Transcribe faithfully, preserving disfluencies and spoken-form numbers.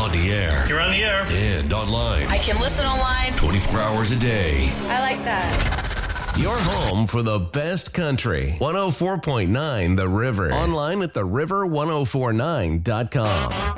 On the air. You're on the air. And online. I can listen online. twenty-four hours a day. I like that. Your home for the best country. one oh four point nine The River. Online at the river ten forty-nine dot com.